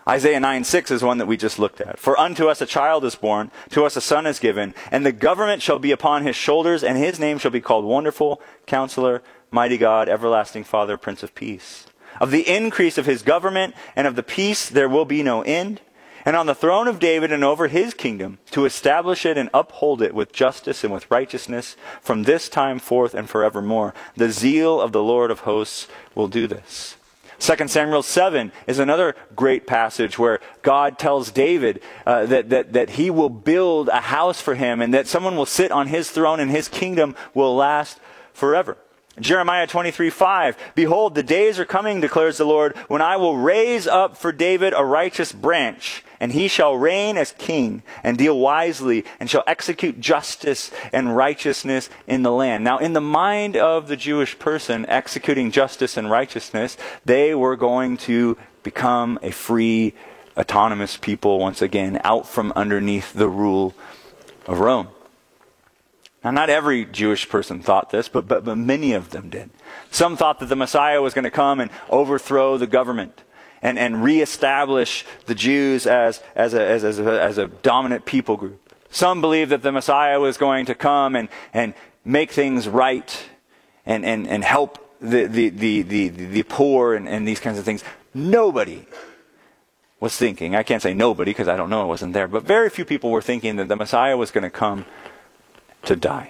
Isaiah 9:6 is one that we just looked at. For unto us a child is born, to us a son is given, and the government shall be upon his shoulders, and his name shall be called Wonderful, Counselor, Mighty God, Everlasting Father, Prince of Peace. Of the increase of his government and of the peace there will be no end. And on the throne of David and over his kingdom, to establish it and uphold it with justice and with righteousness from this time forth and forevermore. The zeal of the Lord of hosts will do this. 2 Samuel 7 is another great passage where God tells David that he will build a house for him and that someone will sit on his throne and his kingdom will last forever. Jeremiah 23:5, behold, the days are coming, declares the Lord, when I will raise up for David a righteous branch, and he shall reign as king, and deal wisely, and shall execute justice and righteousness in the land. Now, in the mind of the Jewish person executing justice and righteousness, they were going to become a free, autonomous people once again, out from underneath the rule of Rome. Now, not every Jewish person thought this, but many of them did. Some thought that the Messiah was going to come and overthrow the government and reestablish the Jews as a dominant people group. Some believed that the Messiah was going to come and make things right and help the poor and these kinds of things. Nobody was thinking, I can't say nobody because I don't know, I wasn't there, but very few people were thinking that the Messiah was going to come to die.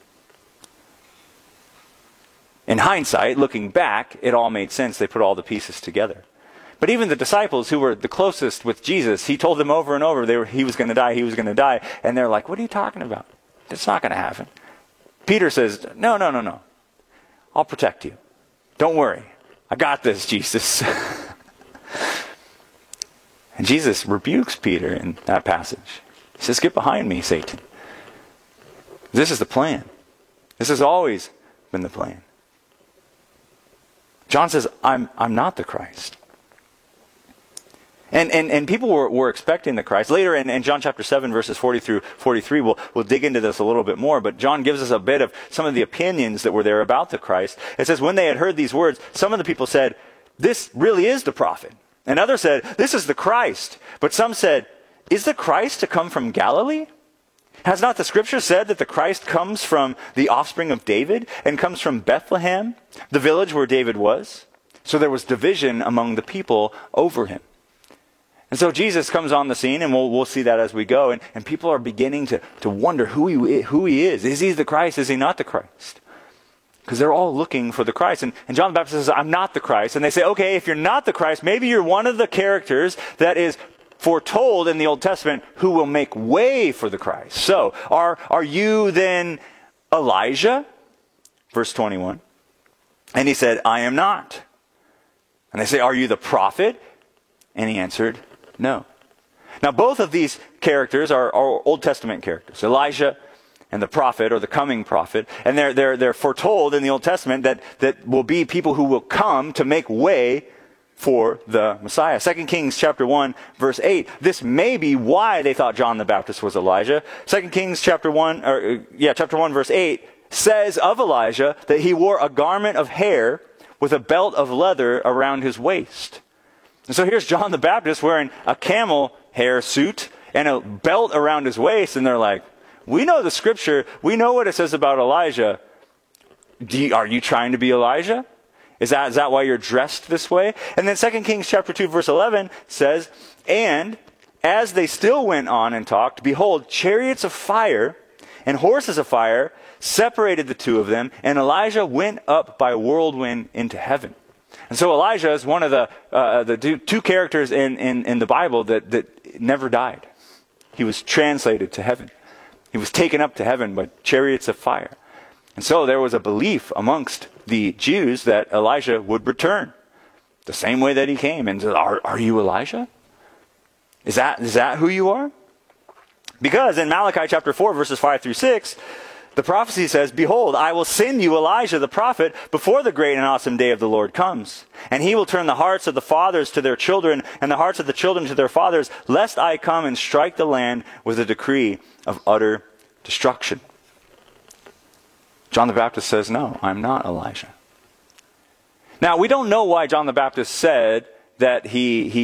In hindsight, looking back, it all made sense. They put all the pieces together. But even the disciples who were the closest with Jesus, he told them over and over he was going to die, he was going to die. And they're like, what are you talking about? It's not going to happen. Peter says, no. I'll protect you. Don't worry. I got this, Jesus. And Jesus rebukes Peter in that passage. He says, get behind me, Satan. This is the plan. This has always been the plan. John says, I'm not the Christ. And people were expecting the Christ. Later in John chapter 7, verses 40 through 43, we'll dig into this a little bit more, but John gives us a bit of some of the opinions that were there about the Christ. It says, when they had heard these words, some of the people said, this really is the prophet. And others said, this is the Christ. But some said, is the Christ to come from Galilee? Has not the scripture said that the Christ comes from the offspring of David and comes from Bethlehem, the village where David was? So there was division among the people over him. And so Jesus comes on the scene, and we'll see that as we go. And people are beginning to wonder who he is. Is he the Christ? Is he not the Christ? Because they're all looking for the Christ. And John the Baptist says, I'm not the Christ. And they say, okay, if you're not the Christ, maybe you're one of the characters that is foretold in the Old Testament who will make way for the Christ. So, are you then Elijah? Verse 21. And he said, I am not. And they say, are you the prophet? And he answered, no. Now, both of these characters are Old Testament characters. Elijah and the prophet, or the coming prophet. And they're foretold in the Old Testament that will be people who will come to make way for the Messiah. 2 Kings chapter 1, verse 8. This may be why they thought John the Baptist was Elijah. 2 Kings chapter 1, verse 8 says of Elijah that he wore a garment of hair with a belt of leather around his waist. And so here's John the Baptist wearing a camel hair suit and a belt around his waist, and they're like, we know the scripture, we know what it says about Elijah. Are you trying to be Elijah? Is that why you're dressed this way? And then 2 Kings chapter 2 verse 11 says, and as they still went on and talked, behold, chariots of fire and horses of fire separated the two of them, and Elijah went up by whirlwind into heaven. And so Elijah is one of the two characters in the Bible that never died. He was translated to heaven. He was taken up to heaven by chariots of fire. And so there was a belief amongst the Jews that Elijah would return the same way that he came. And said, are you Elijah? Is that who you are? Because in Malachi chapter 4, verses 5 through 6, the prophecy says, behold, I will send you Elijah the prophet before the great and awesome day of the Lord comes. And he will turn the hearts of the fathers to their children, and the hearts of the children to their fathers, lest I come and strike the land with a decree of utter destruction. John the Baptist says, no, I'm not Elijah. Now, we don't know why John the Baptist said that he